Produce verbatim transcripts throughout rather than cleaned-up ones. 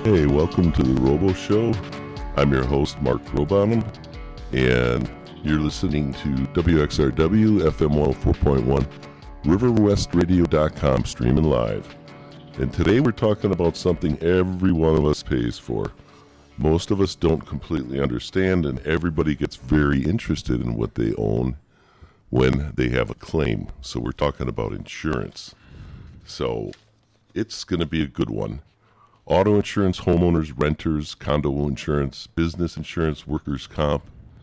Hey, welcome to the Robo Show. I'm your host, Mark Rowbottom, and you're listening to W X R W F M one oh four point one, river west radio dot com, streaming live. And today we're talking about something every one of us pays for. Most of us don't completely understand, and everybody gets very interested in what they own when they have a claim. So we're talking about insurance. So it's going to be a good one. Auto insurance, homeowners, renters, condo insurance, business insurance, workers' comp,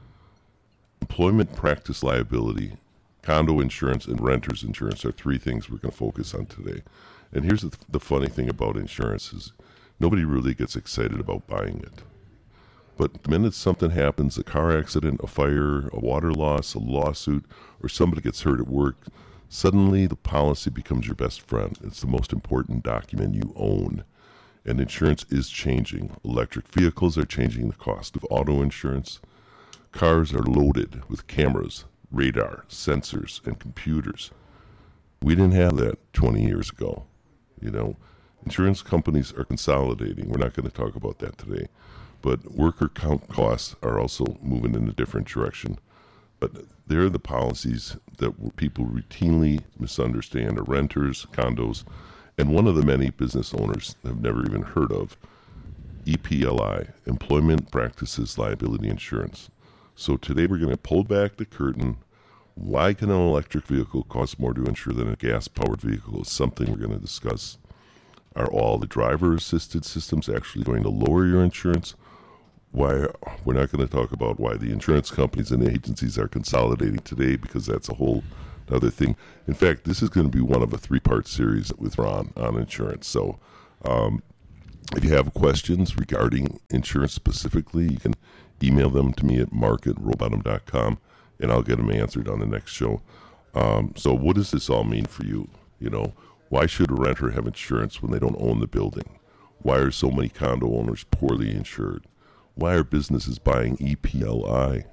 employment practice liability, condo insurance, and renters insurance are three things we're going to focus on today. And here's the, the funny thing about insurance is nobody really gets excited about buying it. But the minute something happens, a car accident, a fire, a water loss, a lawsuit, or somebody gets hurt at work, suddenly the policy becomes your best friend. It's the most important document you own. And insurance is changing. Electric vehicles are changing the cost of auto insurance. Cars are loaded with cameras, radar, sensors, and computers. We didn't have that twenty years ago. You know, insurance companies are consolidating. We're not going to talk about that today. But worker count costs are also moving in a different direction. But they're the policies that people routinely misunderstand are renters, condos, and one of the many business owners have never even heard of, E P L I, Employment Practices Liability Insurance. So today we're going to pull back the curtain. Why can an electric vehicle cost more to insure than a gas-powered vehicle is something we're going to discuss. Are all the driver-assisted systems actually going to lower your insurance? Why we're not going to talk about why the insurance companies and agencies are consolidating today, because that's a whole other thing. In fact, this is going to be one of a three-part series with Ron on insurance. So um, if you have questions regarding insurance specifically, you can email them to me at mark at rowbottom dot com, and I'll get them answered on the next show. Um, so what does this all mean for you? You know, why should a renter have insurance when they don't own the building? Why are so many condo owners poorly insured? Why are businesses buying E P L I?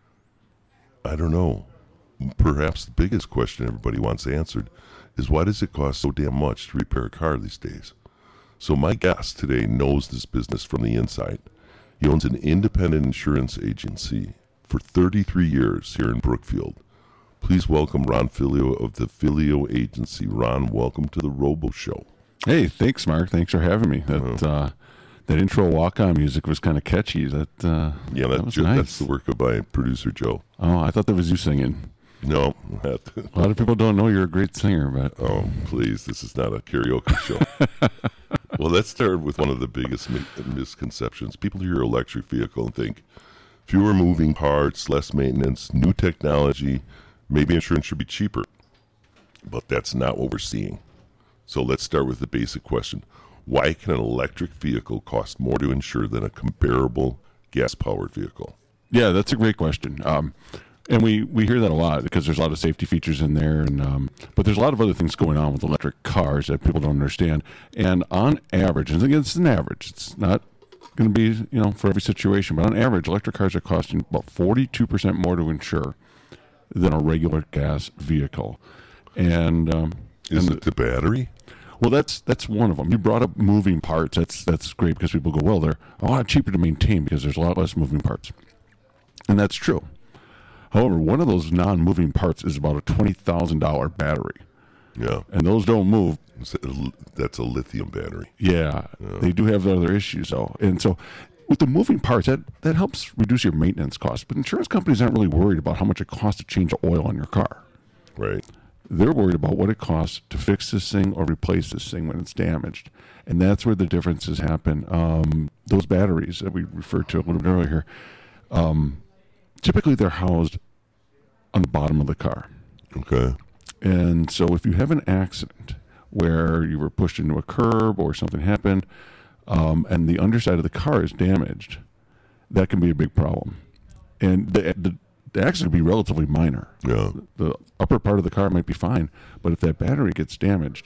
I don't know. Perhaps the biggest question everybody wants answered is, why does it cost so damn much to repair a car these days? So my guest today knows this business from the inside. He owns an independent insurance agency for thirty-three years here in Brookfield. Please welcome Ron Filio of the Filio Agency. Ron, welcome to the Robo Show. Hey, thanks, Mark. Thanks for having me. That uh, that intro walk-on music was kind of catchy. That uh, yeah, that, that was Joe, nice. That's the work of my producer, Joe. Oh, I thought that was you singing. No. A lot of people don't know you're a great singer, but... Oh, please, this is not a karaoke show. Well, let's start with one of the biggest mi- misconceptions. People hear electric vehicle and think fewer moving parts, less maintenance, new technology, maybe insurance should be cheaper. But that's not what we're seeing. So let's start with the basic question. Why can an electric vehicle cost more to insure than a comparable gas-powered vehicle? Yeah, that's a great question. Um, and we, we hear that a lot because there's a lot of safety features in there. and um, But there's a lot of other things going on with electric cars that people don't understand. And on average, and again, it's an average. It's not going to be, you know, for every situation. But on average, electric cars are costing about forty-two percent more to insure than a regular gas vehicle. And um, Is and it the battery? Well, that's that's one of them. You brought up moving parts. That's that's great because people go, well, they're a lot cheaper to maintain because there's a lot less moving parts. And that's true. However, one of those non-moving parts is about a twenty thousand dollars battery. Yeah. And those don't move. That's a lithium battery. Yeah, yeah. They do have other issues, though. And so with the moving parts, that, that helps reduce your maintenance costs. But insurance companies aren't really worried about how much it costs to change the oil on your car. Right. They're worried about what it costs to fix this thing or replace this thing when it's damaged. And that's where the differences happen. Um, those batteries that we referred to a little bit earlier, um, typically they're housed on the bottom of the car. Okay. And so if you have an accident where you were pushed into a curb or something happened, um, and the underside of the car is damaged, that can be a big problem. And the, the The accident would be relatively minor. Yeah. The upper part of the car might be fine, but if that battery gets damaged,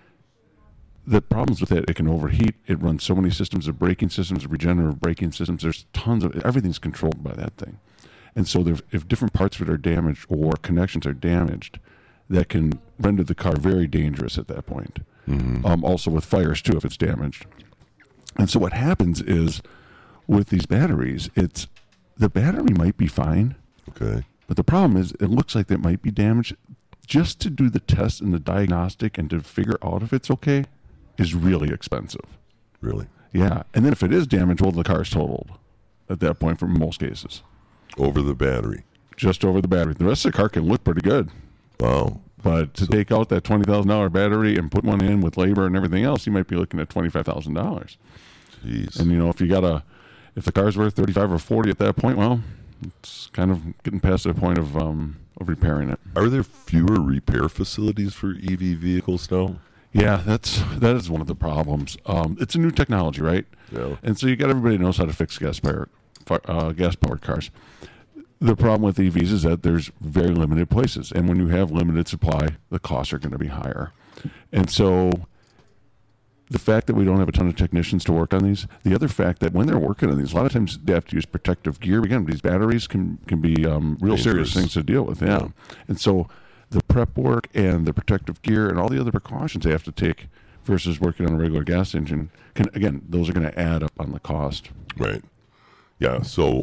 the problems with it, it can overheat. It runs so many systems of braking systems, regenerative braking systems. There's tons of, everything's controlled by that thing. And so there, if different parts of it are damaged or connections are damaged, that can render the car very dangerous at that point. Mm-hmm. Um, also with fires too, if it's damaged. And so what happens is with these batteries, it's the battery might be fine, Okay. but the problem is it looks like it might be damaged. Just to do the test and the diagnostic and to figure out if it's okay is really expensive. Really? Yeah. And then if it is damaged, well, the car's totaled at that point for most cases. Over the battery. Just over the battery. The rest of the car can look pretty good. Wow. But to So- take out that twenty thousand dollars battery and put one in with labor and everything else, you might be looking at twenty-five thousand dollars. Jeez. And, you know, if you got a, if the car's worth thirty-five or forty at that point, well, it's kind of getting past the point of, um, of repairing it. Are there fewer repair facilities for E V vehicles now? Yeah, that's, that is one of the problems. Um, it's a new technology, right? Yeah. And so you got everybody knows how to fix gas powered, uh, gas powered cars. The problem with E Vs is that there's very limited places, and when you have limited supply, the costs are going to be higher. And so, the fact that we don't have a ton of technicians to work on these, the other fact that when they're working on these, a lot of times they have to use protective gear. Again, these batteries can can be um, real serious Dangerous. things to deal with. Yeah. Yeah. And so, the prep work and the protective gear and all the other precautions they have to take versus working on a regular gas engine can, again, those are going to add up on the cost. Right. Yeah. So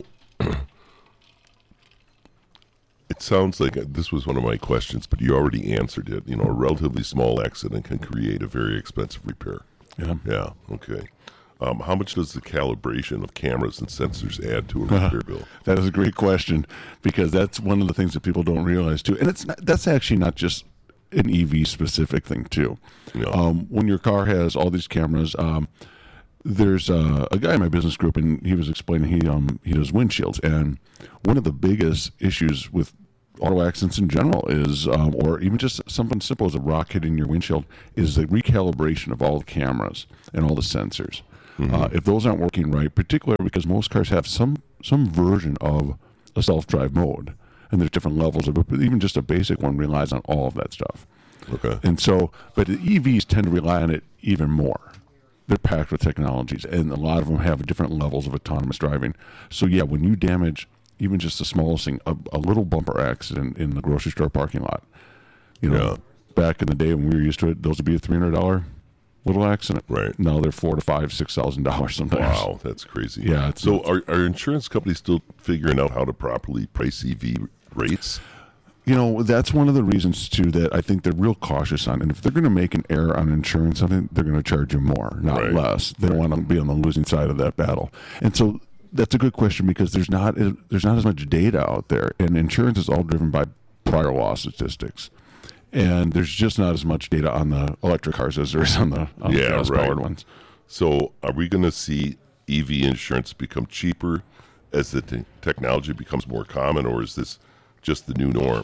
it sounds like this was one of my questions, but you already answered it. You know, a relatively small accident can create a very expensive repair. Yeah. Yeah. Okay. Um, how much does the calibration of cameras and sensors add to a repair bill? That is a great question because that's one of the things that people don't realize too, and it's not, that's actually not just an E V specific thing too. Yeah. Um, when your car has all these cameras, um, there's uh, a guy in my business group, and he was explaining he um, he does windshields, and one of the biggest issues with auto accidents in general is, um, or even just something simple as a rock hitting your windshield, is the recalibration of all the cameras and all the sensors. Mm-hmm. Uh, if those aren't working right, particularly because most cars have some some version of a self-drive mode, and there's different levels of it, but even just a basic one relies on all of that stuff. Okay. And so, but the E Vs tend to rely on it even more. They're packed with technologies, and a lot of them have different levels of autonomous driving. So yeah, when you damage even just the smallest thing, a, a little bumper accident in the grocery store parking lot, you know, Yeah. back in the day when we were used to it, those would be a three hundred dollars little accident. Right. Now they're four to five, six thousand dollars sometimes. Wow, that's crazy. Yeah, it's so nuts. are, are insurance companies still figuring out how to properly price E V rates? You know, that's one of the reasons too that I think they're real cautious on. And if they're going to make an error on insurance, something they're going to charge you more, not Right. less. They don't want to be on the losing side of that battle. And so that's a good question because there's not there's not as much data out there, and insurance is all driven by prior loss statistics. And there's just not as much data on the electric cars as there is on the, on Yeah, the gas right. powered ones. So are we going to see E V insurance become cheaper as the te- technology becomes more common, or is this just the new norm?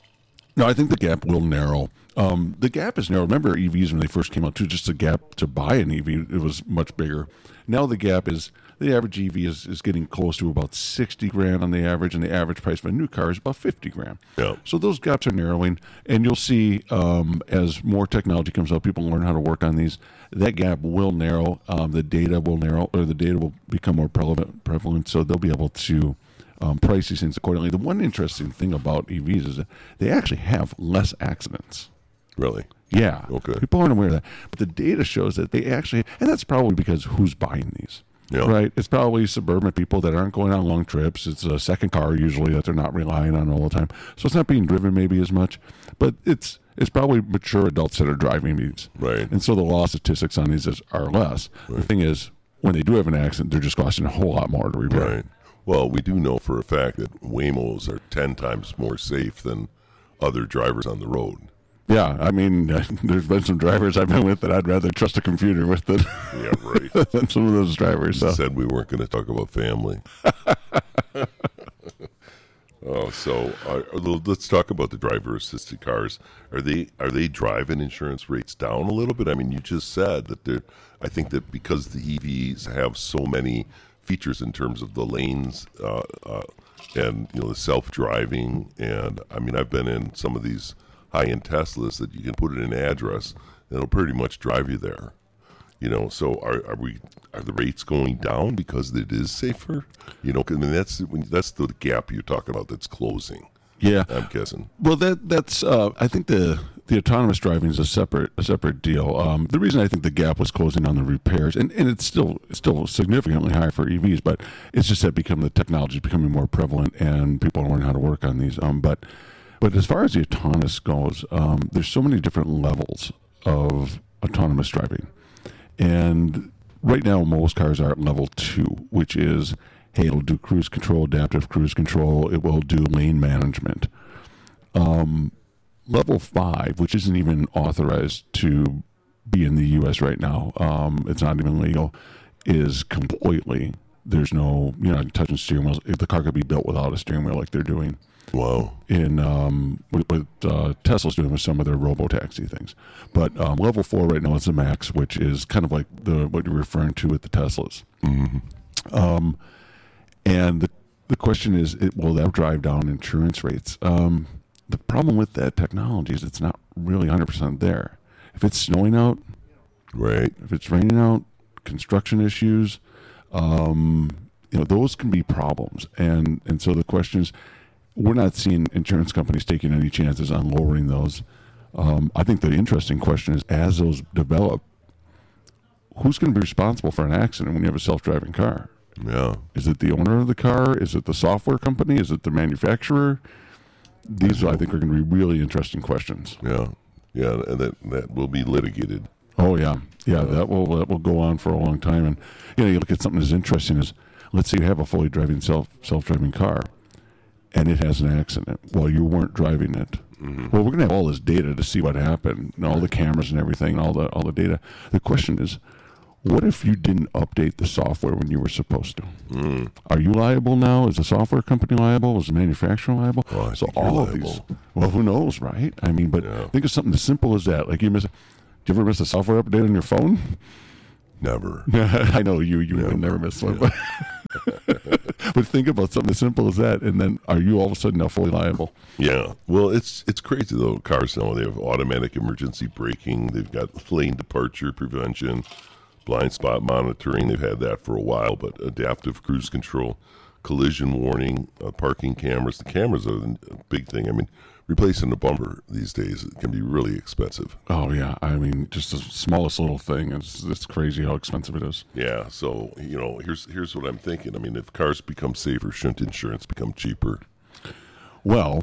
No, I think the gap will narrow. Um, the gap is narrow. Remember E Vs when they first came out too, just the gap to buy an E V, it was much bigger. Now the gap is, the average E V is, is getting close to about sixty grand on the average, and the average price of a new car is about fifty grand. Yeah. So those gaps are narrowing, and you'll see um, as more technology comes out, people learn how to work on these, that gap will narrow, um, the data will narrow, or the data will become more prevalent, prevalent so they'll be able to um, price these things accordingly. The one interesting thing about E Vs is that they actually have less accidents. Really? Yeah. Okay. People aren't aware of that. But the data shows that they actually, and that's probably because who's buying these? Yeah. Right? It's probably suburban people that aren't going on long trips. It's a second car usually that they're not relying on all the time. So it's not being driven maybe as much. But it's it's probably mature adults that are driving these. Right. And so the loss statistics on these is, are less. The thing is, when they do have an accident, they're just costing a whole lot more to repair. Right. Well, we do know for a fact that Waymos are ten times more safe than other drivers on the road. Yeah, I mean, there's been some drivers I've been with that I'd rather trust a computer with than, Yeah, right. than some of those drivers. So. Said we weren't going to talk about family. Oh, so uh, let's talk about the driver-assisted cars. Are they are they driving insurance rates down a little bit? I mean, you just said that they're. I think that because the E Vs have so many features in terms of the lanes uh, uh, and you know the self-driving, and I mean, I've been in some of these high-end Teslas that you can put in an address and it'll pretty much drive you there. You know, so are are we are the rates going down because it is safer? You know, 'cause, I mean that's that's the gap you're talking about that's closing. Yeah. I'm guessing. Well, that that's uh, I think the the autonomous driving is a separate a separate deal. Um, the reason I think the gap was closing on the repairs, and, and it's still it's still significantly higher for E Vs, but it's just that become the technology is becoming more prevalent and people learn how to work on these. Um, but but as far as the autonomous goes, um, there's so many different levels of autonomous driving, and right now most cars are at level two, which is, hey, it'll do cruise control, adaptive cruise control, it will do lane management. Um, Level five, which isn't even authorized to be in the U S right now, um, it's not even legal, is completely, there's no, you're not touching steering wheels. The car could be built without a steering wheel like they're doing. Wow. In um, what, what uh, Tesla's doing with some of their robo-taxi things. But um, level four right now is the max, which is kind of like the what you're referring to with the Teslas. Mm-hmm. Um, and the, the question is, it, will that drive down insurance rates? Um, The problem with that technology is it's not really one hundred percent there. If it's snowing out, right? If it's raining out, construction issues, um, you know, those can be problems. And and so the question is, we're not seeing insurance companies taking any chances on lowering those. Um, I think the interesting question is, as those develop, who's going to be responsible for an accident when you have a self-driving car? Yeah. Is it the owner of the car? Is it the software company? Is it the manufacturer? These, I think, are going to be really interesting questions. Yeah, yeah, and that that will be litigated. Oh yeah, yeah, that will that will go on for a long time. And you know, you look at something as interesting as, let's say you have a fully driving self self driving car, and it has an accident while you weren't driving it. Mm-hmm. Well, we're going to have all this data to see what happened, and all the cameras and everything, all the all the data. The question is, what if you didn't update the software when you were supposed to? Mm. Are you liable now? Is the software company liable? Is the manufacturer liable? Oh, I so think all you're of liable. these. Well, who knows, right? I mean, but Yeah. think of something as simple as that. Like you miss. Do you ever miss a software update on your phone? Never. I know you. You Never. would never miss one. Yeah. But, but think about something as simple as that, and then are you all of a sudden now fully liable? Yeah. Well, it's it's crazy though. Cars now, they have automatic emergency braking. They've got lane departure prevention, blind spot monitoring. They've had that for a while, but adaptive cruise control, collision warning, uh, parking cameras. The cameras are the big thing. I mean, replacing a bumper these days can be really expensive. Oh yeah, I mean, just the smallest little thing. It's it's crazy how expensive it is. Yeah. So you know, here's here's what I'm thinking. I mean, if cars become safer, shouldn't insurance become cheaper? Well,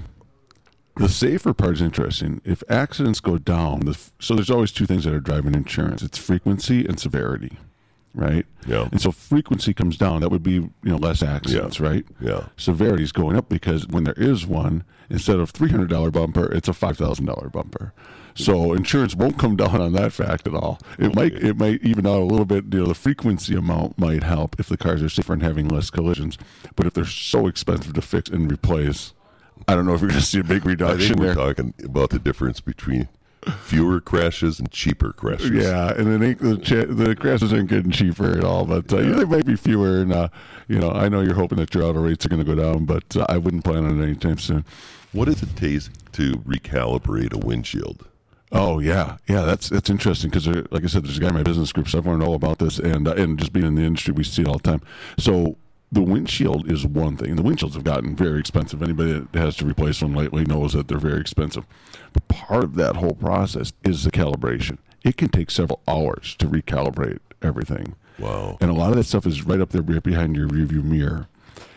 the safer part is interesting. If accidents go down, the, so there's always two things that are driving insurance. It's frequency and severity, right? Yeah. And so frequency comes down. That would be, you know, less accidents, Yeah. right? Yeah. Severity is going up because when there is one, instead of three hundred dollars bumper, it's a five thousand dollars bumper. So insurance won't come down on that fact at all. It Okay. might it might even out a little bit. You know, the frequency amount might help if the cars are safer and having less collisions. But if they're so expensive to fix and replace, I don't know if you're going to see a big I reduction think we're there. talking about the difference between fewer crashes and cheaper crashes. Yeah, and it ain't, the cha- the crashes aren't getting cheaper at all, but uh, yeah, they might be fewer. And uh, you know, I know you're hoping that your auto rates are going to go down, but uh, I wouldn't plan on it anytime soon. What does it take to recalibrate a windshield? Oh yeah, yeah, that's that's interesting because, like I said, there's a guy in my business group, so I've learned all about this, and uh, and just being in the industry, we see it all the time. So the windshield is one thing. The windshields have gotten very expensive. Anybody that has to replace one lately knows that they're very expensive. But part of that whole process is the calibration. It can take several hours to recalibrate everything. Wow. And a lot of that stuff is right up there right behind your rearview mirror.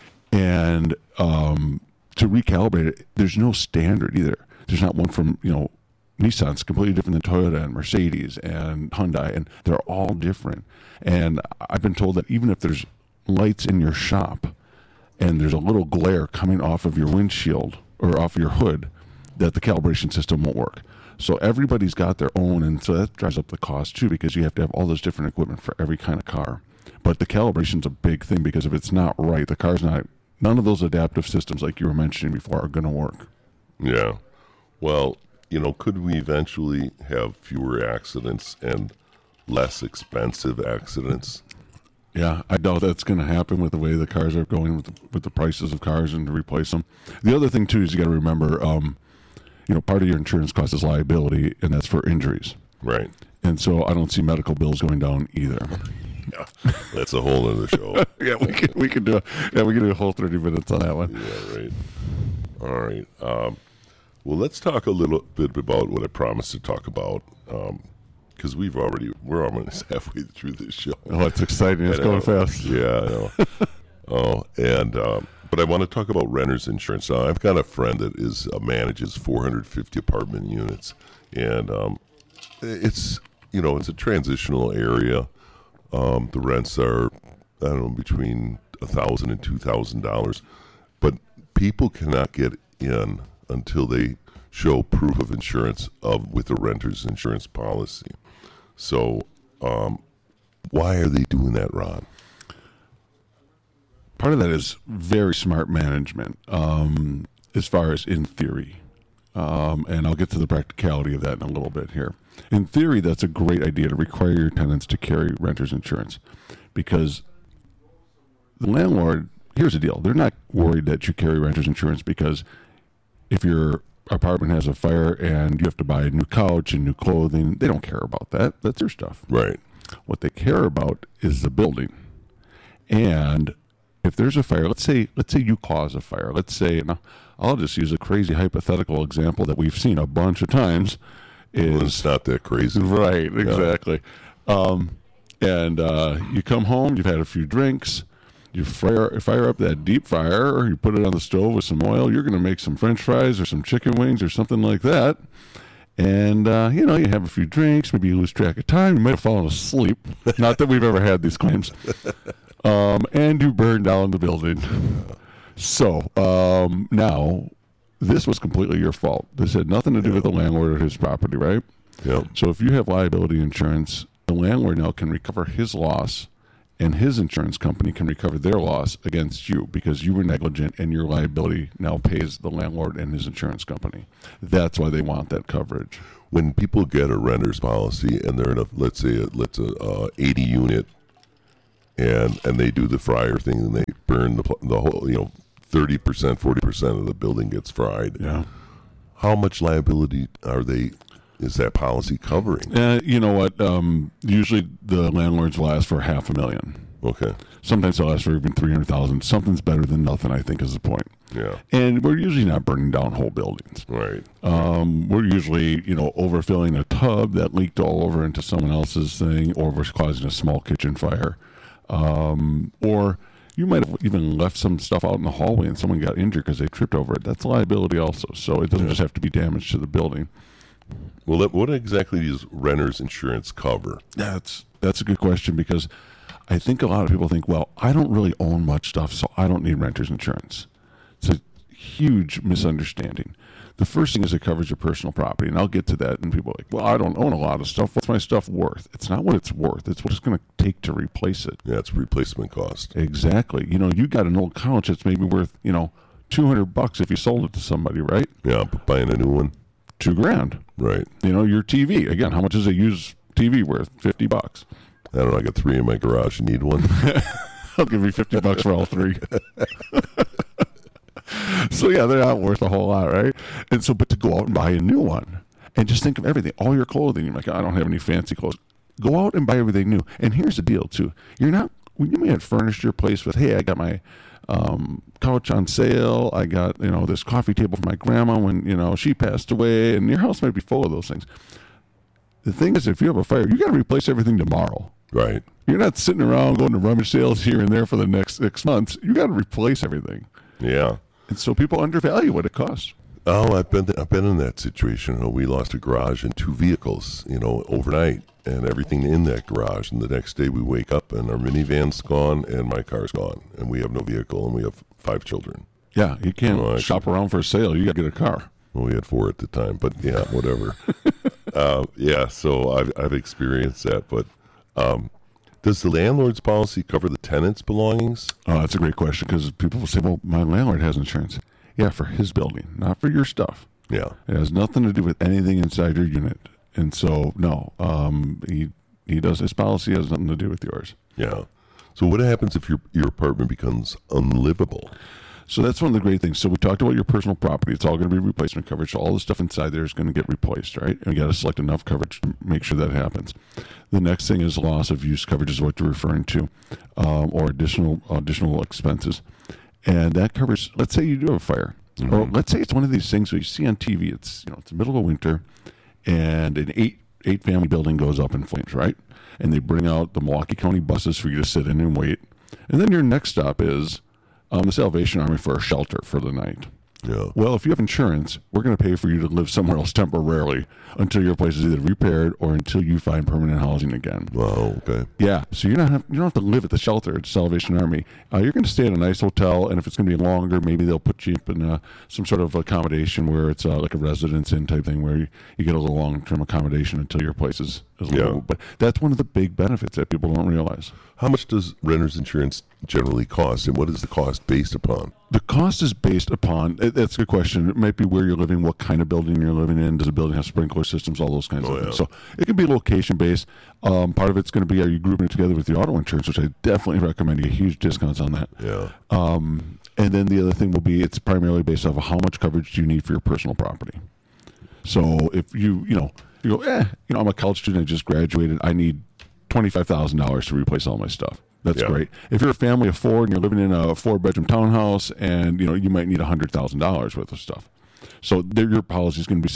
And um, to recalibrate it, there's no standard either. There's not one from, you know, Nissan's completely different than Toyota and Mercedes and Hyundai, and they're all different. And I've been told that even if there's lights in your shop and there's a little glare coming off of your windshield or off your hood, that the calibration system won't work. So everybody's got their own, and so that drives up the cost too, because you have to have all this different equipment for every kind of car. But the calibration's a big thing, because if it's not right, the car's not, none of those adaptive systems like you were mentioning before are going to work. Yeah. Well, you know, could we eventually have fewer accidents and less expensive accidents? Yeah, I doubt that's going to happen with the way the cars are going, with the, with the prices of cars and to replace them. The other thing too is you got to remember, um, you know, part of your insurance cost is liability, and that's for injuries. Right. And so I don't see medical bills going down either. Yeah. That's a whole other show. yeah, we could we could do a, yeah we could do a whole thirty minutes on that one. Yeah, right. All right. Um, Well, let's talk a little bit about what I promised to talk about, because um, we've already we're almost halfway through this show. Oh, it's exciting! It's going fast. Yeah, I know. oh, and um, but I want to talk about renters insurance. Now, I've got a friend that is uh, manages four hundred fifty apartment units, and um, it's you know it's a transitional area. Um, the rents are I don't know between a thousand and two thousand dollars, but people cannot get in until they show proof of insurance of with a renter's insurance policy. So, um, why are they doing that, Ron? Part of that is very smart management, um, as far as in theory. Um, and I'll get to the practicality of that in a little bit here. In theory, that's a great idea to require your tenants to carry renter's insurance, because the landlord, here's the deal, they're not worried that you carry renter's insurance because if your apartment has a fire and you have to buy a new couch and new clothing, they don't care about that. That's their stuff. Right. What they care about is the building. And if there's a fire, let's say let's say you cause a fire. Let's say, and I'll just use a crazy hypothetical example that we've seen a bunch of times. Is well, it's not that crazy. Right, exactly. Yeah. Um, and uh, you come home, you've had a few drinks, you fire, fire up that deep fryer, or you put it on the stove with some oil. You're going to make some French fries or some chicken wings or something like that. And, uh, you know, you have a few drinks, maybe you lose track of time. You might have fallen asleep. Not that we've ever had these claims. Um, and you burn down the building. So um, now, this was completely your fault. This had nothing to do with the landlord or his property, right? Yeah. So if you have liability insurance, the landlord now can recover his loss, and his insurance company can recover their loss against you because you were negligent, and your liability now pays the landlord and his insurance company. That's why they want that coverage. When people get a renter's policy and they're in a, let's say, a, let's a uh, eighty unit, and and they do the fryer thing and they burn the the whole, you know, thirty percent, forty percent of the building gets fried. Yeah. How much liability are they? Is that policy covering? Uh, you know what? Um, usually the landlords will ask for half a million. Okay. Sometimes they'll ask for even three hundred thousand. Something's better than nothing, I think, is the point. Yeah. And we're usually not burning down whole buildings. Right. Um, we're usually, you know, overfilling a tub that leaked all over into someone else's thing, or we're causing a small kitchen fire. Um, or you might have even left some stuff out in the hallway and someone got injured because they tripped over it. That's liability also. So it doesn't yeah. just have to be damage to the building. Well, what exactly does renter's insurance cover? That's that's a good question, because I think a lot of people think, well, I don't really own much stuff, so I don't need renter's insurance. It's a huge misunderstanding. The first thing is it covers your personal property, and I'll get to that. And people are like, well, I don't own a lot of stuff. What's my stuff worth? It's not what it's worth. It's what it's going to take to replace it. Yeah, it's replacement cost. Exactly. You know, you got an old couch that's maybe worth, you know, two hundred bucks if you sold it to somebody, right? Yeah, but buying a new one. Two grand. Right. You know, your T V, again, how much is a used T V worth? fifty bucks. I don't know. I got three in my garage. You need one? I'll give you fifty bucks for all three. So, yeah, they're not worth a whole lot, right? And so, but to go out and buy a new one and just think of everything, all your clothing. You're like, I don't have any fancy clothes. Go out and buy everything new. And here's the deal, too. You're not, when you may have furnished your place with, hey, I got my um, couch on sale. I got, you know, this coffee table for my grandma when, you know, she passed away. And your house might be full of those things. The thing is, if you have a fire, you got to replace everything tomorrow. Right. You're not sitting around going to rummage sales here and there for the next six months. You got to replace everything. Yeah. And so people undervalue what it costs. Oh, I've been I've been in that situation. You know, we lost a garage and two vehicles, you know, overnight, and everything in that garage. And the next day we wake up and our minivan's gone and my car's gone, and we have no vehicle, and we have five children. Yeah, you can't Oh, I shop around for a sale. You got to get a car. Well, we had four at the time, but yeah, whatever. uh, yeah, so I've I've experienced that. But um, does the landlord's policy cover the tenant's belongings? Oh, that's a great question, because people will say, well, my landlord has insurance. Yeah, for his building, not for your stuff. Yeah. It has nothing to do with anything inside your unit. And so, no, um, he he does, his policy has nothing to do with yours. Yeah. So what happens if your your apartment becomes unlivable? So that's one of the great things. So we talked about your personal property. It's all going to be replacement coverage. So all the stuff inside there is going to get replaced, right? And you got to select enough coverage to make sure that happens. The next thing is loss of use coverage, is what you're referring to, um, or additional additional expenses. And that covers, let's say you do have a fire Mm-hmm. Or let's say it's one of these things where you see on T V. It's you know it's the middle of winter, and an eight eight family building goes up in flames, right? And they bring out the Milwaukee County buses for you to sit in and wait. And then your next stop is um, the Salvation Army for a shelter for the night. Yeah. Well, if you have insurance, we're going to pay for you to live somewhere else temporarily until your place is either repaired or until you find permanent housing again. Wow. Okay. Yeah. So you're not have, you don't have to live at the shelter at Salvation Army. Uh, you're going to stay at a nice hotel, and if it's going to be longer, maybe they'll put you up in uh, some sort of accommodation where it's uh, like a residence inn type thing, where you, you get a little long-term accommodation until your place is, is Yeah. low. But that's one of the big benefits that people don't realize. How much does renter's insurance generally cost, and what is the cost based upon? The cost is based upon, it- that's a good question. It might be where you're living, what kind of building you're living in. Does the building have sprinkler systems, all those kinds Oh, of yeah. things. So it can be location based. Um, part of it's going to be, are you grouping it together with the auto insurance, which I definitely recommend. You get huge discounts on that. Yeah. Um, and then the other thing will be, it's primarily based off of how much coverage do you need for your personal property. So if you, you know, you go, eh, you know, I'm a college student, I just graduated, I need twenty-five thousand dollars to replace all my stuff. That's Yeah. great. If you're a family of four and you're living in a four-bedroom townhouse, and you know you might need one hundred thousand dollars worth of stuff, so there, your policy is going to be